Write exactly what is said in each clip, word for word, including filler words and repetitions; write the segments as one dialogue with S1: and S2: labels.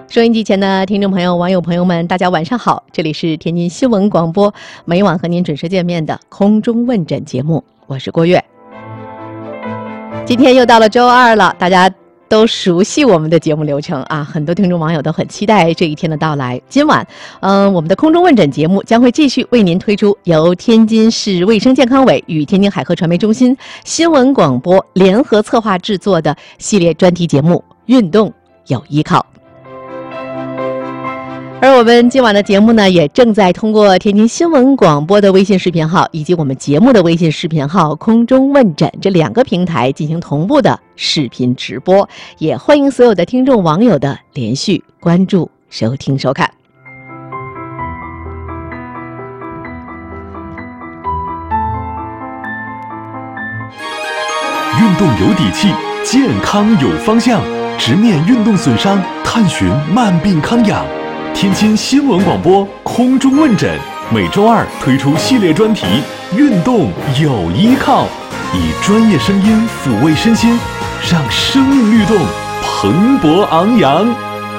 S1: 收音机前的听众朋友、网友朋友们，大家晚上好！这里是天津新闻广播，每晚和您准时见面的空中问诊节目，我是郭月。今天又到了周二了，大家都熟悉我们的节目流程啊，很多听众网友都很期待这一天的到来。今晚，嗯、呃，我们的空中问诊节目将会继续为您推出由天津市卫生健康委与天津海河传媒中心新闻广播联合策划制作的系列专题节目《运动有依靠》。而我们今晚的节目呢，也正在通过天津新闻广播的微信视频号以及我们节目的微信视频号空中问诊这两个平台进行同步的视频直播，也欢迎所有的听众网友的连续关注、收听、收看。
S2: 运动有底气，健康有方向，直面运动损伤，探寻慢病康养。天津新闻广播空中问诊，每周二推出系列专题《运动有依靠》，以专业声音抚慰身心，让生命律动蓬勃昂扬。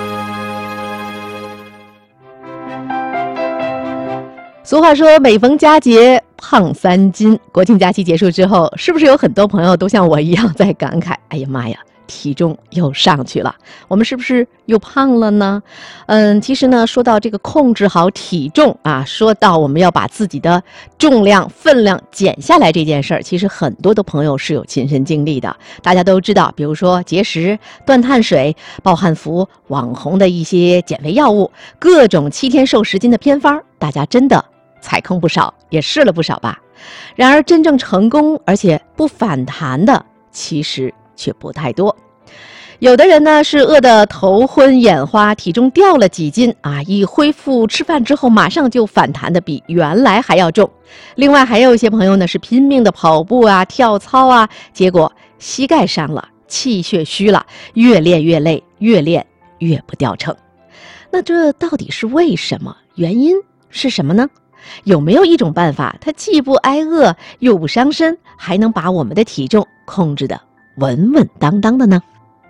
S1: 俗话说每逢佳节胖三斤，国庆假期结束之后，是不是有很多朋友都像我一样在感慨，哎呀妈呀，体重又上去了，我们是不是又胖了呢？嗯，其实呢，说到这个控制好体重啊，说到我们要把自己的重量分量减下来这件事儿，其实很多的朋友是有亲身经历的。大家都知道，比如说节食、断碳水、暴汗服、网红的一些减肥药物，各种七天瘦十斤的偏方，大家真的踩坑不少，也试了不少吧。然而真正成功而且不反弹的，其实却不太多。有的人呢是饿得头昏眼花，体重掉了几斤啊，一恢复吃饭之后马上就反弹的比原来还要重。另外还有一些朋友呢是拼命的跑步啊、跳操啊，结果膝盖伤了，气血虚了，越练越累，越练越不掉秤。那这到底是为什么？原因是什么呢？有没有一种办法，它既不挨饿又不伤身，还能把我们的体重控制得稳稳当当的呢？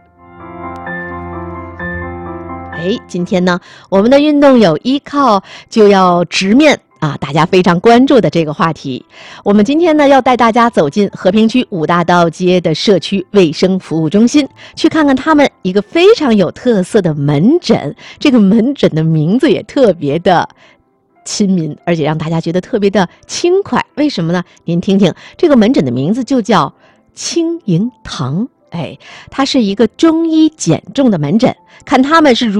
S1: 哎，今天呢，我们的运动有依靠就要直面啊，大家非常关注的这个话题。我们今天呢，要带大家走进和平区五大道街的社区卫生服务中心，去看看他们一个非常有特色的门诊。这个门诊的名字也特别的亲民，而且让大家觉得特别的轻快。为什么呢？您听听，这个门诊的名字就叫轻盈堂。哎，它是一个中医减重的门诊，看他们是如